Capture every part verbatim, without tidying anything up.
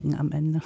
am Ende.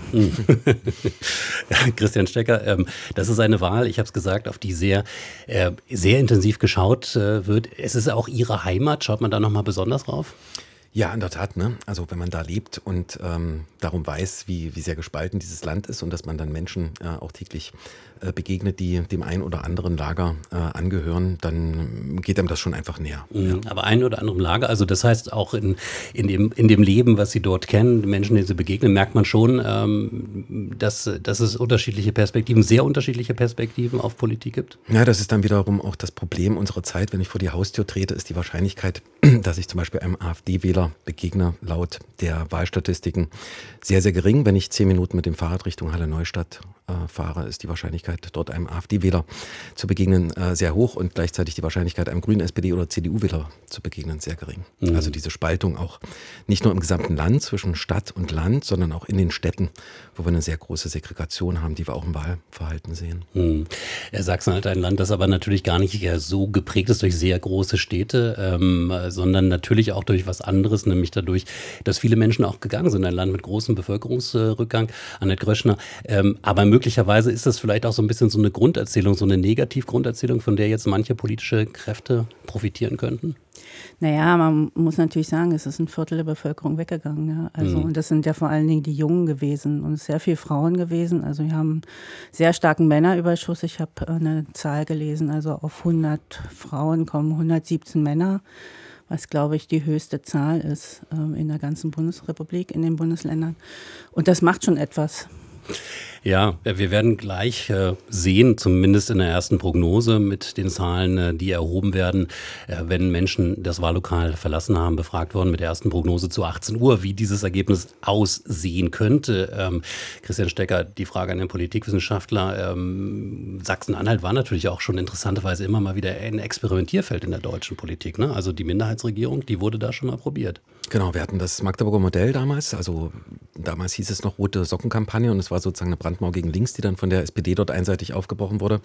Christian Stecker, ähm, das ist eine Wahl, ich habe es gesagt, auf die sehr, äh, sehr intensiv geschaut äh, wird. Es ist auch Ihre Heimat, schaut man da nochmal besonders drauf? Ja, in der Tat, ne? Also wenn man da lebt und ähm, darum weiß, wie, wie sehr gespalten dieses Land ist und dass man dann Menschen äh, auch täglich äh, begegnet, die dem einen oder anderen Lager äh, angehören, dann geht einem das schon einfach näher. Mhm, ja. Aber ein oder anderem Lager, also das heißt auch in, in, dem, in dem Leben, was Sie dort kennen, die Menschen, denen Sie begegnen, merkt man schon, ähm, dass, dass es unterschiedliche Perspektiven, sehr unterschiedliche Perspektiven auf Politik gibt. Ja, das ist dann wiederum auch das Problem unserer Zeit. Wenn ich vor die Haustür trete, ist die Wahrscheinlichkeit, dass ich zum Beispiel einem AfD-Wähler begegne, laut der Wahlstatistiken sehr, sehr gering. Wenn ich zehn Minuten mit dem Fahrrad Richtung Halle-Neustadt äh, fahre, ist die Wahrscheinlichkeit, dort einem AfD-Wähler zu begegnen, äh, sehr hoch und gleichzeitig die Wahrscheinlichkeit, einem grünen S P D- oder C D U-Wähler zu begegnen, sehr gering. Mhm. Also diese Spaltung auch nicht nur im gesamten Land zwischen Stadt und Land, sondern auch in den Städten, wo wir eine sehr große Segregation haben, die wir auch im Wahlverhalten sehen. Mhm. Ja, Sachsen-Anhalt, ein Land, das aber natürlich gar nicht so geprägt ist durch sehr große Städte, ähm, sondern natürlich auch durch was anderes, nämlich dadurch, dass viele Menschen auch gegangen sind. Ein Land mit großem Bevölkerungsrückgang. Annette Gröschner. Ähm, aber möglicherweise ist das vielleicht auch so ein bisschen so eine Grunderzählung, so eine Negativgrunderzählung, von der jetzt manche politische Kräfte profitieren könnten? Naja, man muss natürlich sagen, es ist ein Viertel der Bevölkerung weggegangen. Ja. Also, mhm. Und das sind ja vor allen Dingen die Jungen gewesen und sehr viele Frauen gewesen. Also wir haben einen sehr starken Männerüberschuss. Ich habe eine Zahl gelesen, also auf hundert Frauen kommen hundertsiebzehn Männer, was, glaube ich, die höchste Zahl ist äh, in der ganzen Bundesrepublik, in den Bundesländern. Und das macht schon etwas. Ja, wir werden gleich äh, sehen, zumindest in der ersten Prognose mit den Zahlen, äh, die erhoben werden, äh, wenn Menschen das Wahllokal verlassen haben, befragt worden mit der ersten Prognose zu achtzehn Uhr, wie dieses Ergebnis aussehen könnte. Ähm, Christian Stecker, die Frage an den Politikwissenschaftler. Ähm, Sachsen-Anhalt war natürlich auch schon interessanterweise immer mal wieder ein Experimentierfeld in der deutschen Politik. Ne? Also die Minderheitsregierung, die wurde da schon mal probiert. Genau, wir hatten das Magdeburger Modell damals, also damals hieß es noch Rote Sockenkampagne und es war sozusagen eine Brandmauer gegen links, die dann von der S P D dort einseitig aufgebrochen wurde.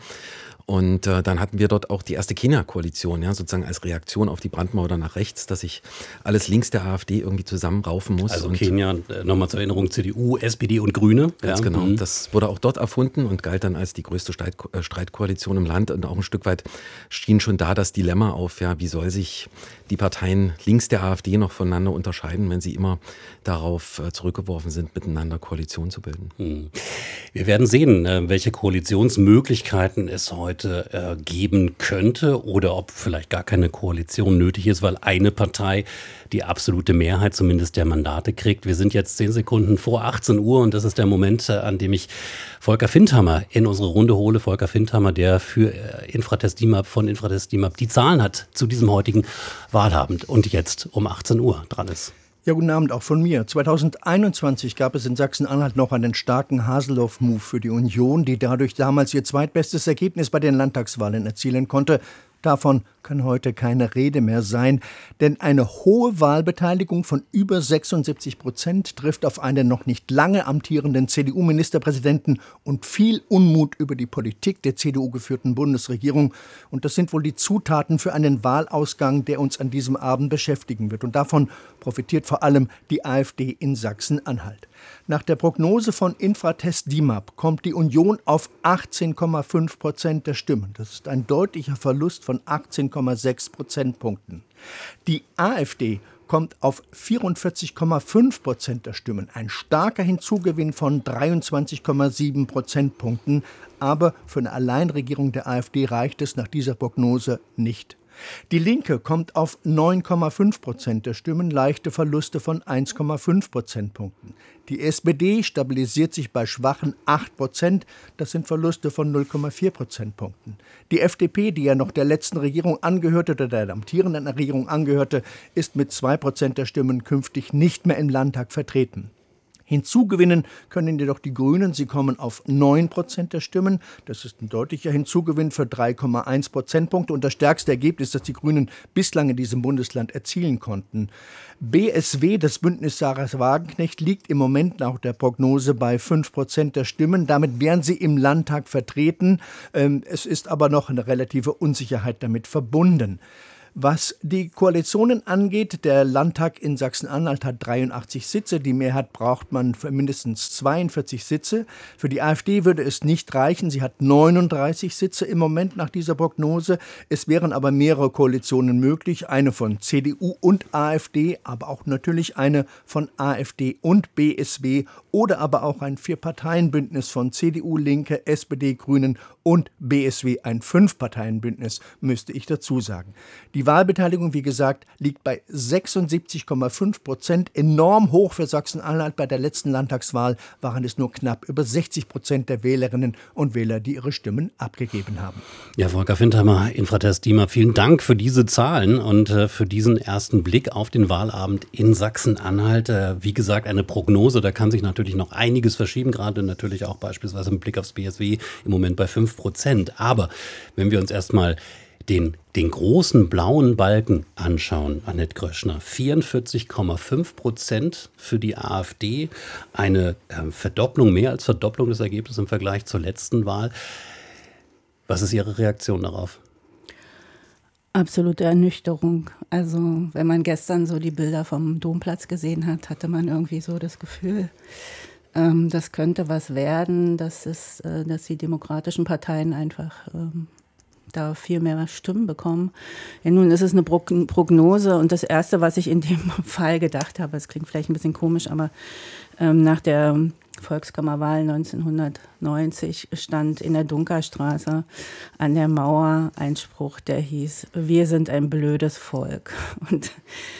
Und äh, dann hatten wir dort auch die erste Kenia-Koalition, ja, sozusagen als Reaktion auf die Brandmauer oder nach rechts, dass sich alles links der AfD irgendwie zusammenraufen muss. Also und Kenia, nochmal zur Erinnerung, C D U, S P D und Grüne. Ganz ja. genau, Mhm. das wurde auch dort erfunden und galt dann als die größte Streit, äh, Streitkoalition im Land. Und auch ein Stück weit schien schon da das Dilemma auf, ja, wie soll sich die Parteien links der AfD noch voneinander unterscheiden, wenn sie immer darauf äh, zurückgeworfen sind, miteinander Koalition zu bilden. Mhm. Wir werden sehen, äh, welche Koalitionsmöglichkeiten es heute äh, geben könnte oder ob vielleicht gar keine Koalition nötig ist, weil eine Partei die absolute Mehrheit zumindest der Mandate kriegt. Wir sind jetzt zehn Sekunden vor achtzehn Uhr und das ist der Moment, äh, an dem ich Volker Findhammer in unsere Runde hole. Volker Findhammer, der für äh, Infratest DIMAP von Infratest DIMAP die Zahlen hat zu diesem heutigen Wahlabend und jetzt um achtzehn Uhr dran ist. Ja, guten Abend auch von mir. zweitausendeinundzwanzig gab es in Sachsen-Anhalt noch einen starken Haseloff-Move für die Union, die dadurch damals ihr zweitbestes Ergebnis bei den Landtagswahlen erzielen konnte. Davon kann heute keine Rede mehr sein, denn eine hohe Wahlbeteiligung von über sechsundsiebzig Prozent trifft auf einen noch nicht lange amtierenden C D U-Ministerpräsidenten und viel Unmut über die Politik der C D U-geführten Bundesregierung. Und das sind wohl die Zutaten für einen Wahlausgang, der uns an diesem Abend beschäftigen wird. Und davon profitiert vor allem die AfD in Sachsen-Anhalt. Nach der Prognose von Infratest DIMAP kommt die Union auf achtzehn Komma fünf Prozent der Stimmen. Das ist ein deutlicher Verlust von achtzehn Komma sechs Prozentpunkten. Die AfD kommt auf vierundvierzig Komma fünf Prozent der Stimmen. Ein starker Hinzugewinn von dreiundzwanzig Komma sieben Prozentpunkten. Aber für eine Alleinregierung der AfD reicht es nach dieser Prognose nicht. Die Linke kommt auf neun Komma fünf Prozent der Stimmen, leichte Verluste von eins Komma fünf Prozentpunkten. Die S P D stabilisiert sich bei schwachen acht Prozent, das sind Verluste von null Komma vier Prozentpunkten. Die F D P, die ja noch der letzten Regierung angehörte oder der amtierenden Regierung angehörte, ist mit zwei Prozent der Stimmen künftig nicht mehr im Landtag vertreten. Hinzugewinnen können jedoch die Grünen. Sie kommen auf neun Prozent der Stimmen. Das ist ein deutlicher Hinzugewinn für drei Komma eins Prozentpunkte und das stärkste Ergebnis, das die Grünen bislang in diesem Bundesland erzielen konnten. B S W, das Bündnis Sarah Wagenknecht, liegt im Moment nach der Prognose bei fünf Prozent der Stimmen. Damit wären sie im Landtag vertreten. Es ist aber noch eine relative Unsicherheit damit verbunden. Was die Koalitionen angeht, der Landtag in Sachsen-Anhalt hat dreiundachtzig Sitze. Die Mehrheit braucht man für mindestens zweiundvierzig Sitze. Für die AfD würde es nicht reichen. Sie hat neununddreißig Sitze im Moment nach dieser Prognose. Es wären aber mehrere Koalitionen möglich. Eine von C D U und AfD, aber auch natürlich eine von AfD und B S W oder aber auch ein Vier-Parteien-Bündnis von C D U, Linke, S P D, Grünen und B S W. Ein Fünf-Parteien-Bündnis, müsste ich dazu sagen. Die Wahlbeteiligung, wie gesagt, liegt bei sechsundsiebzig Komma fünf Prozent, enorm hoch für Sachsen-Anhalt. Bei der letzten Landtagswahl waren es nur knapp über sechzig Prozent der Wählerinnen und Wähler, die ihre Stimmen abgegeben haben. Ja, Volker Fintheimer, Infratest DiMa, vielen Dank für diese Zahlen und äh, für diesen ersten Blick auf den Wahlabend in Sachsen-Anhalt. Äh, wie gesagt, eine Prognose, da kann sich natürlich noch einiges verschieben, gerade natürlich auch beispielsweise mit Blick aufs B S W im Moment bei fünf Prozent. Aber wenn wir uns erstmal Den, den großen blauen Balken anschauen, Annette Gröschner, vierundvierzig Komma fünf Prozent für die AfD, eine äh, Verdopplung, mehr als Verdopplung des Ergebnisses im Vergleich zur letzten Wahl. Was ist Ihre Reaktion darauf? Absolute Ernüchterung. Also wenn man gestern so die Bilder vom Domplatz gesehen hat, hatte man irgendwie so das Gefühl, ähm, das könnte was werden, dass, es, äh, dass die demokratischen Parteien einfach ähm, da viel mehr Stimmen bekommen. Ja, nun ist es eine Prognose und das Erste, was ich in dem Fall gedacht habe, es klingt vielleicht ein bisschen komisch, aber ähm, nach der Volkskammerwahl neunzehnhundertneunzig stand in der Dunkerstraße an der Mauer ein Spruch, der hieß: Wir sind ein blödes Volk. Und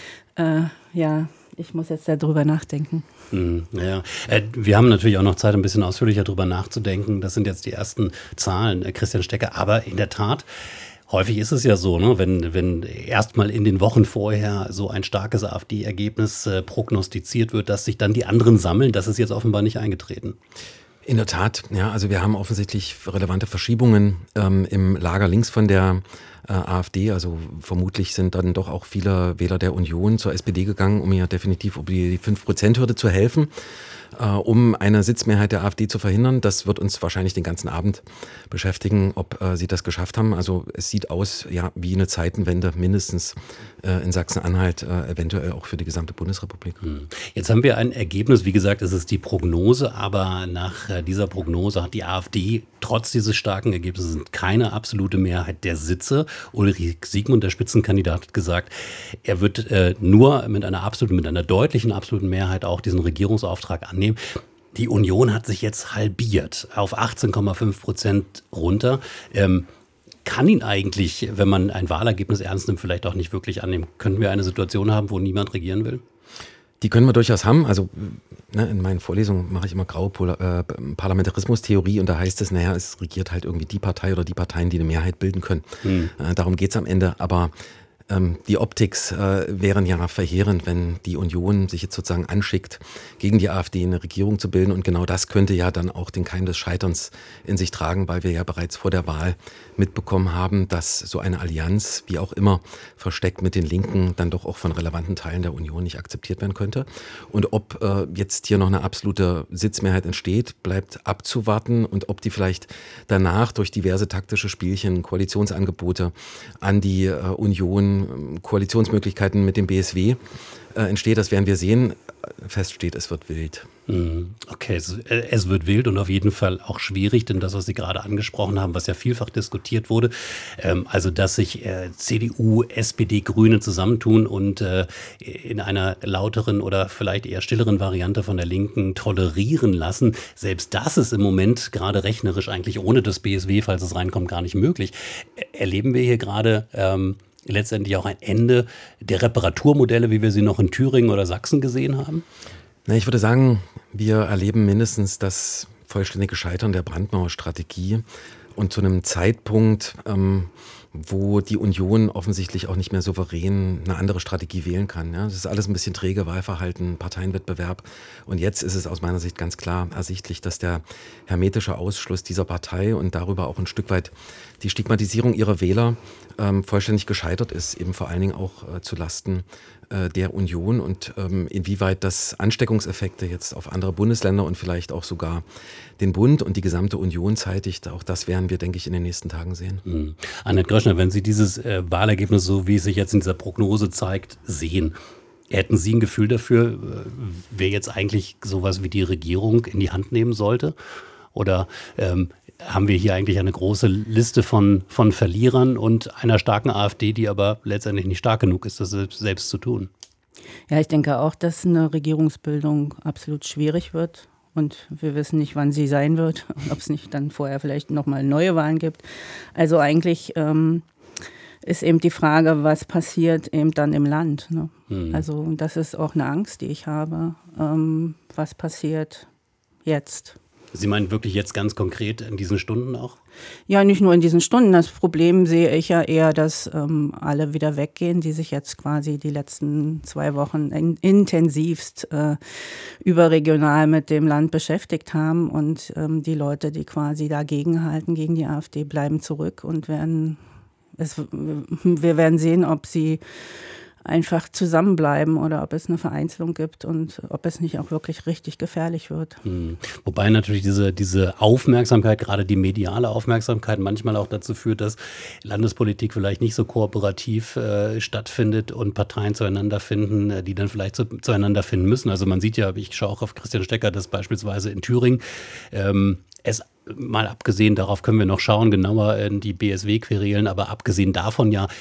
äh, ja, ich muss jetzt darüber nachdenken. Hm, ja. Äh, wir haben natürlich auch noch Zeit, ein bisschen ausführlicher darüber nachzudenken. Das sind jetzt die ersten Zahlen, äh, Christian Stecker. Aber in der Tat, häufig ist es ja so, ne, wenn, wenn erstmal in den Wochen vorher so ein starkes AfD-Ergebnis äh, prognostiziert wird, dass sich dann die anderen sammeln. Das ist jetzt offenbar nicht eingetreten. In der Tat, ja, also wir haben offensichtlich relevante Verschiebungen ähm, im Lager links von der äh, AfD. Also vermutlich sind dann doch auch viele Wähler der Union zur S P D gegangen, um ihr definitiv um die fünf Prozent Hürde zu helfen, äh, um eine Sitzmehrheit der AfD zu verhindern. Das wird uns wahrscheinlich den ganzen Abend beschäftigen, ob äh, sie das geschafft haben. Also es sieht aus, ja, wie eine Zeitenwende mindestens äh, in Sachsen-Anhalt, äh, eventuell auch für die gesamte Bundesrepublik. Jetzt haben wir ein Ergebnis, wie gesagt, es ist die Prognose, aber nach äh, dieser Prognose hat die AfD trotz dieses starken Ergebnisses keine absolute Mehrheit der Sitze. Ulrich Siegmund, der Spitzenkandidat, hat gesagt, er wird äh, nur mit einer absoluten, mit einer deutlichen absoluten Mehrheit auch diesen Regierungsauftrag annehmen. Die Union hat sich jetzt halbiert auf achtzehn Komma fünf Prozent runter. Ähm, kann ihn eigentlich, wenn man ein Wahlergebnis ernst nimmt, vielleicht auch nicht wirklich annehmen? Könnten wir eine Situation haben, wo niemand regieren will? Die können wir durchaus haben. Also ne, in meinen Vorlesungen mache ich immer graue Polar- äh, Parlamentarismus-Theorie und da heißt es, naja, es regiert halt irgendwie die Partei oder die Parteien, die eine Mehrheit bilden können. Hm. Äh, darum geht es am Ende. Aber ähm, die Optics äh, wären ja verheerend, wenn die Union sich jetzt sozusagen anschickt, gegen die AfD eine Regierung zu bilden. Und genau das könnte ja dann auch den Keim des Scheiterns in sich tragen, weil wir ja bereits vor der Wahl mitbekommen haben, dass so eine Allianz, wie auch immer, versteckt mit den Linken, dann doch auch von relevanten Teilen der Union nicht akzeptiert werden könnte. Und ob äh, jetzt hier noch eine absolute Sitzmehrheit entsteht, bleibt abzuwarten und ob die vielleicht danach durch diverse taktische Spielchen, Koalitionsangebote an die äh, Union, Koalitionsmöglichkeiten mit dem B S W äh, entsteht, das werden wir sehen. Fest steht, es wird wild. Okay, es, es wird wild und auf jeden Fall auch schwierig, denn das, was Sie gerade angesprochen haben, was ja vielfach diskutiert wurde, ähm, also dass sich äh, C D U, S P D, Grüne zusammentun und äh, in einer lauteren oder vielleicht eher stilleren Variante von der Linken tolerieren lassen, selbst das ist im Moment gerade rechnerisch eigentlich ohne das B S W, falls es reinkommt, gar nicht möglich. Erleben wir hier gerade ähm, letztendlich auch ein Ende der Reparaturmodelle, wie wir sie noch in Thüringen oder Sachsen gesehen haben? Na, ich würde sagen, wir erleben mindestens das vollständige Scheitern der Brandmauerstrategie und zu einem Zeitpunkt, ähm, wo die Union offensichtlich auch nicht mehr souverän eine andere Strategie wählen kann. Ja, das ist alles ein bisschen träge, Wahlverhalten, Parteienwettbewerb. Und jetzt ist es aus meiner Sicht ganz klar ersichtlich, dass der hermetische Ausschluss dieser Partei und darüber auch ein Stück weit die Stigmatisierung ihrer Wähler ähm, vollständig gescheitert ist, eben vor allen Dingen auch äh, zu Lasten äh, der Union und ähm, inwieweit das Ansteckungseffekte jetzt auf andere Bundesländer und vielleicht auch sogar den Bund und die gesamte Union zeitigt, auch das werden wir, denke ich, in den nächsten Tagen sehen. Mhm. Annette Gröschner, Droschner, wenn Sie dieses äh, Wahlergebnis, so wie es sich jetzt in dieser Prognose zeigt, sehen, hätten Sie ein Gefühl dafür, wer jetzt eigentlich sowas wie die Regierung in die Hand nehmen sollte? Oder ähm, haben wir hier eigentlich eine große Liste von, von Verlierern und einer starken AfD, die aber letztendlich nicht stark genug ist, das selbst, selbst zu tun? Ja, ich denke auch, dass eine Regierungsbildung absolut schwierig wird. Und wir wissen nicht, wann sie sein wird, ob es nicht dann vorher vielleicht nochmal neue Wahlen gibt. Also eigentlich ähm, ist eben die Frage, was passiert eben dann im Land. Ne? Mhm. Also das ist auch eine Angst, die ich habe. Ähm, was passiert jetzt? Sie meinen wirklich jetzt ganz konkret in diesen Stunden auch? Ja, nicht nur in diesen Stunden. Das Problem sehe ich ja eher, dass ähm, alle wieder weggehen, die sich jetzt quasi die letzten zwei Wochen in, intensivst äh, überregional mit dem Land beschäftigt haben. Und ähm, die Leute, die quasi dagegenhalten gegen die AfD, bleiben zurück und werden, es, wir werden sehen, ob sie einfach zusammenbleiben oder ob es eine Vereinzelung gibt und ob es nicht auch wirklich richtig gefährlich wird. Hm. Wobei natürlich diese, diese Aufmerksamkeit, gerade die mediale Aufmerksamkeit, manchmal auch dazu führt, dass Landespolitik vielleicht nicht so kooperativ äh, stattfindet und Parteien zueinander finden, äh, die dann vielleicht zu, zueinander finden müssen. Also man sieht ja, ich schaue auch auf Christian Stecker, dass beispielsweise in Thüringen ähm, es mal abgesehen, darauf können wir noch schauen, genauer in die B S W-Querelen, aber abgesehen davon ja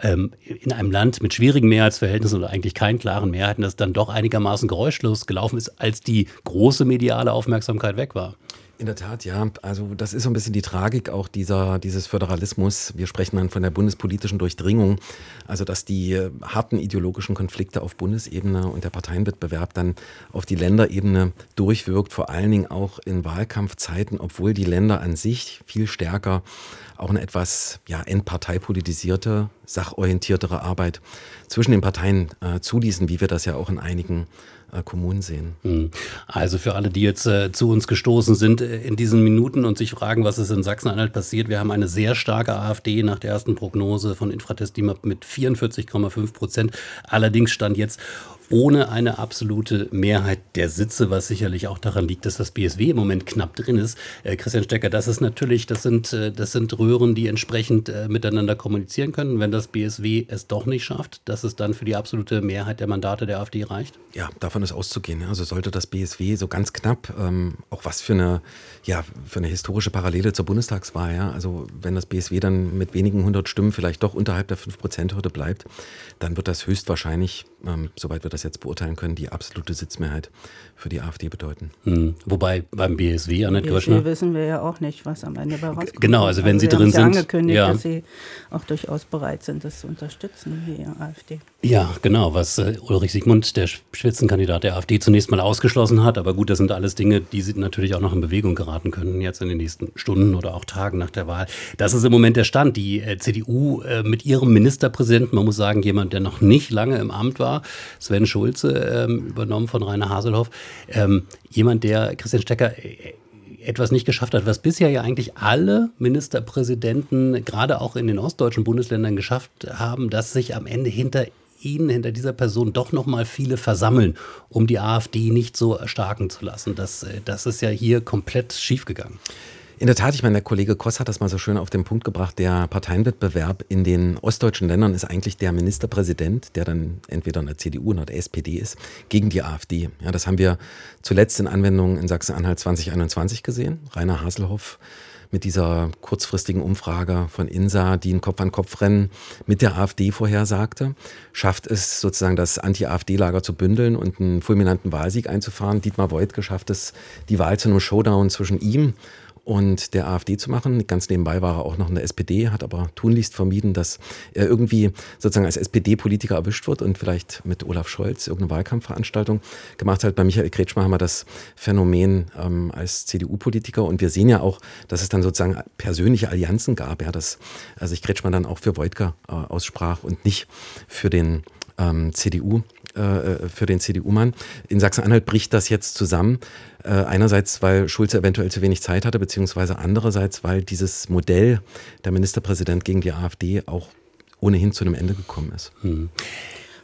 in einem Land mit schwierigen Mehrheitsverhältnissen oder eigentlich keinen klaren Mehrheiten, das dann doch einigermaßen geräuschlos gelaufen ist, als die große mediale Aufmerksamkeit weg war. In der Tat, ja. Also das ist so ein bisschen die Tragik auch dieser, dieses Föderalismus. Wir sprechen dann von der bundespolitischen Durchdringung. Also dass die harten ideologischen Konflikte auf Bundesebene und der Parteienwettbewerb dann auf die Länderebene durchwirkt, vor allen Dingen auch in Wahlkampfzeiten, obwohl die Länder an sich viel stärker auch eine etwas ja, entparteipolitisierte, sachorientiertere Arbeit zwischen den Parteien äh, zuließen, wie wir das ja auch in einigen äh, Kommunen sehen. Also für alle, die jetzt äh, zu uns gestoßen sind äh, in diesen Minuten und sich fragen, was ist in Sachsen-Anhalt passiert, wir haben eine sehr starke AfD nach der ersten Prognose von Infratest DIMAP mit vierundvierzig Komma fünf Prozent. Allerdings stand jetzt ohne eine absolute Mehrheit der Sitze, was sicherlich auch daran liegt, dass das B S W im Moment knapp drin ist. Äh, Christian Stecker, das ist natürlich, das sind, äh, das sind Röhren, die entsprechend äh, miteinander kommunizieren können. Wenn das B S W es doch nicht schafft, dass es dann für die absolute Mehrheit der Mandate der AfD reicht? Ja, davon ist auszugehen. Also sollte das B S W so ganz knapp, ähm, auch was für eine, ja, für eine historische Parallele zur Bundestagswahl, ja, also wenn das B S W dann mit wenigen hundert Stimmen vielleicht doch unterhalb der fünf Prozent Hürde bleibt, dann wird das höchstwahrscheinlich, ähm, soweit wir das jetzt beurteilen können, die absolute Sitzmehrheit für die AfD bedeuten. Hm. Wobei beim B S W, Annette Gröschner, B S W wissen wir ja auch nicht, was am Ende bei rauskommt. Genau, also wenn also Sie drin sind. Sie haben ja angekündigt, ja. dass Sie auch durchaus bereit sind, das zu unterstützen, die AfD. Ja, genau, was äh, Ulrich Siegmund, der Spitzenkandidat der AfD, zunächst mal ausgeschlossen hat. Aber gut, das sind alles Dinge, die sie natürlich auch noch in Bewegung geraten könnten, jetzt in den nächsten Stunden oder auch Tagen nach der Wahl. Das ist im Moment der Stand. Die äh, C D U äh, mit ihrem Ministerpräsidenten, man muss sagen, jemand, der noch nicht lange im Amt war, Sven Schulze, ähm, übernommen von Rainer Haselhoff, ähm, jemand, der Christian Stecker äh, etwas nicht geschafft hat, was bisher ja eigentlich alle Ministerpräsidenten, gerade auch in den ostdeutschen Bundesländern, geschafft haben, dass sich am Ende hinter ihnen, hinter dieser Person doch noch mal viele versammeln, um die AfD nicht so erstarken zu lassen. Das, das ist ja hier komplett schiefgegangen. In der Tat, ich meine, der Kollege Koss hat das mal so schön auf den Punkt gebracht, der Parteienwettbewerb in den ostdeutschen Ländern ist eigentlich der Ministerpräsident, der dann entweder in der C D U oder der S P D ist, gegen die AfD. Ja, das haben wir zuletzt in Anwendung in Sachsen-Anhalt zwanzig einundzwanzig gesehen. Rainer Haselhoff mit dieser kurzfristigen Umfrage von INSA, die ein Kopf-an-Kopf-Rennen mit der AfD vorhersagte, schafft es sozusagen das Anti-AfD-Lager zu bündeln und einen fulminanten Wahlsieg einzufahren. Dietmar Woidke schafft es, die Wahl zu einem Showdown zwischen ihm und der AfD zu machen. Ganz nebenbei war er auch noch in der S P D, hat aber tunlichst vermieden, dass er irgendwie sozusagen als S P D-Politiker erwischt wird und vielleicht mit Olaf Scholz irgendeine Wahlkampfveranstaltung gemacht hat. Bei Michael Kretschmer haben wir das Phänomen ähm, als C D U-Politiker und wir sehen ja auch, dass es dann sozusagen persönliche Allianzen gab, ja, dass also sich Kretschmer dann auch für Woidke äh, aussprach und nicht für den ähm, C D U, äh, für den C D U-Mann. In Sachsen-Anhalt bricht das jetzt zusammen. Äh, einerseits, weil Schulze eventuell zu wenig Zeit hatte, beziehungsweise andererseits, weil dieses Modell der Ministerpräsident gegen die AfD auch ohnehin zu einem Ende gekommen ist. Hm.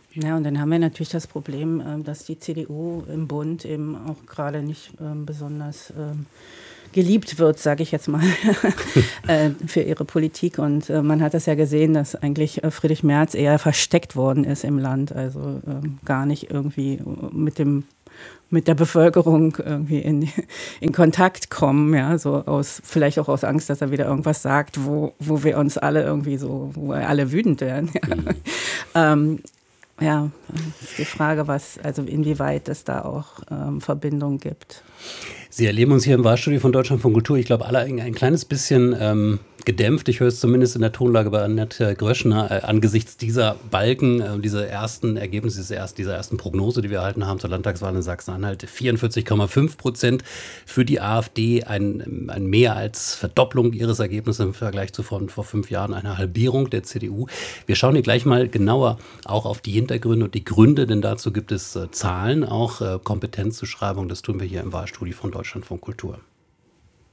Ja, und dann haben wir natürlich das Problem, dass die C D U im Bund eben auch gerade nicht besonders geliebt wird, sage ich jetzt mal, für ihre Politik. Und man hat das ja gesehen, dass eigentlich Friedrich Merz eher versteckt worden ist im Land, also gar nicht irgendwie mit dem mit der Bevölkerung irgendwie in, in Kontakt kommen, ja, so aus, vielleicht auch aus Angst, dass er wieder irgendwas sagt, wo, wo wir uns alle irgendwie so, wo wir alle wütend werden. Ja. Mhm. ähm, ja, ist die Frage, was, also inwieweit es da auch ähm, Verbindungen gibt. Sie erleben uns hier im Wahlstudio von Deutschlandfunk Kultur, ich glaube, alle ein, ein kleines bisschen ähm, gedämpft. Ich höre es zumindest in der Tonlage bei Annette Gröschner äh, angesichts dieser Balken, äh, dieser ersten Ergebnisse, dieser ersten, dieser ersten Prognose, die wir erhalten haben zur Landtagswahl in Sachsen-Anhalt. vierundvierzig Komma fünf Prozent für die AfD, ein, ein mehr als Verdopplung ihres Ergebnisses im Vergleich zu von vor fünf Jahren, eine Halbierung der C D U. Wir schauen hier gleich mal genauer auch auf die Hintergründe und die Gründe, denn dazu gibt es äh, Zahlen, auch äh, Kompetenzzuschreibung. Das tun wir hier im Wahlstudio von Deutschlandfunk Kultur.